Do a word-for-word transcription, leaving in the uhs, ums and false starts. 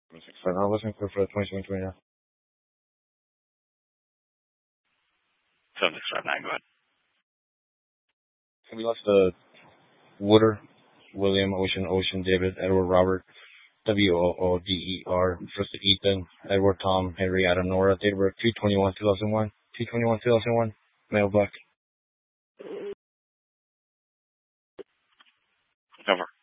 So I wasn't clear for the twenty-seven twenty now. seven six five nine, go ahead. So we lost the Wooder, William, Ocean, Ocean, David, Edward, Robert, W O O D E R, first Ethan, Edward, Tom, Henry, Adam, Nora, date of birth two twenty-one two thousand one, two twenty-one two thousand one, male black. Over.